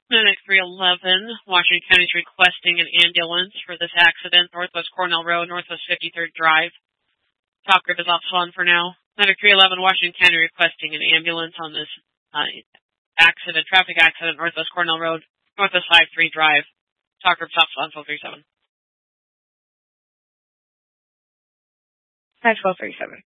Medic 311, Washington County is requesting an ambulance for this accident, Northwest Cornell Road, Northwest 53rd Drive. Talk group is off on for now. Medic 311, Washington County requesting an ambulance on this traffic accident, Northwest Cornell Road, Northwest 53 Drive. Talk group is off on 1237. 1237.